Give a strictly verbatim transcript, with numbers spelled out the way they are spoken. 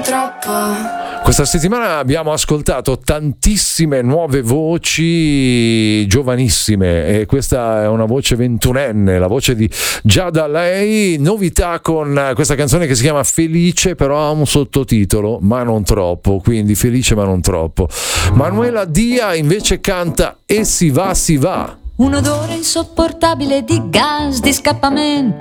troppo. Questa settimana abbiamo ascoltato tantissime nuove voci giovanissime e questa è una voce ventunenne, la voce di Giada Lei, novità con questa canzone che si chiama Felice, però ha un sottotitolo, ma non troppo, quindi felice ma non troppo. Manuela Dia invece canta E si va si va. Un odore insopportabile di gas di scappamento